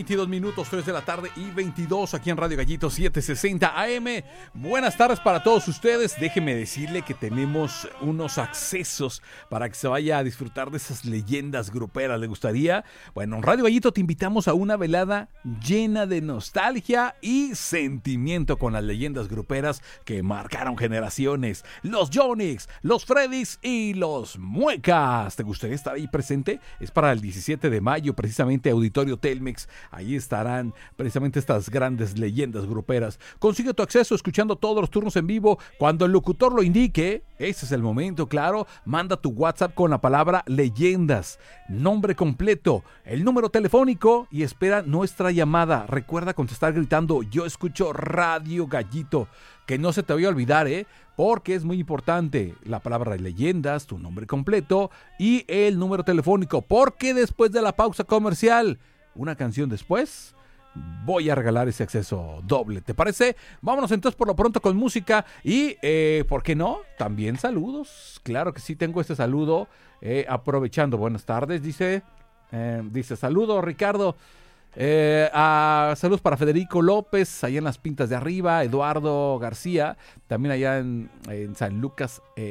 22 minutos, 3 de la tarde y 22 aquí en Radio Gallito 760 AM. Buenas tardes para todos ustedes. Déjeme decirle que tenemos unos accesos para que se vaya a disfrutar de esas leyendas gruperas. ¿Le gustaría? Bueno, en Radio Gallito te invitamos a una velada llena de nostalgia y sentimiento con las leyendas gruperas que marcaron generaciones. Los Yonix, los Freddys y los Muecas. ¿Te gustaría estar ahí presente? Es para el 17 de mayo, precisamente Auditorio Telmex. Ahí estarán precisamente estas grandes leyendas gruperas. Consigue tu acceso escuchando todos los turnos en vivo. Cuando el locutor lo indique, ese es el momento, claro. Manda tu WhatsApp con la palabra leyendas, nombre completo, el número telefónico y espera nuestra llamada. Recuerda contestar gritando: yo escucho Radio Gallito. Que no se te vaya a olvidar, porque es muy importante la palabra leyendas, tu nombre completo y el número telefónico. Porque después de la pausa comercial, una canción después, voy a regalar ese acceso doble. ¿Te parece? Vámonos entonces por lo pronto con música y, ¿por qué no? También saludos. Claro que sí, tengo este saludo. Aprovechando, buenas tardes, dice saludo Ricardo. Saludos para Federico López, allá en las Pintas de Arriba, Eduardo García, también allá en San Lucas,